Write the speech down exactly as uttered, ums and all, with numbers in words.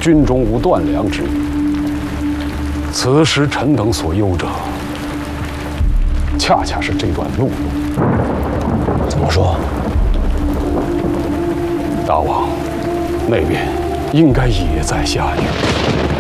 军中无断粮之语。此时臣等所忧者，恰恰是这段陆路。 怎么说？ 大王，那边应该也在下雨。